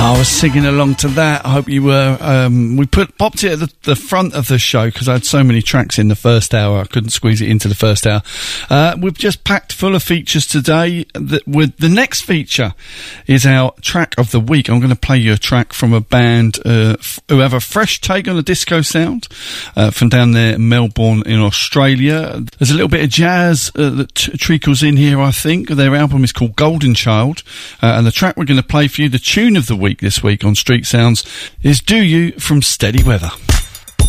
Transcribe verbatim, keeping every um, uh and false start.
I was singing along to that. I hope you were. Um, we put popped it at the, the front of the show because I had so many tracks in the first hour. I couldn't squeeze it into the first hour. Uh, we've just packed full of features today. The, with the next feature is our track of the week. I'm going to play you a track from a band uh, f- who have a fresh take on a disco sound uh, from down there in Melbourne in Australia. There's a little bit of jazz uh, that t- trickles in here, I think. Their album is called Golden Child, uh, and the track we're going to play for you, the tune of the week this week on Street Sounds, is Do You from Steady Weather.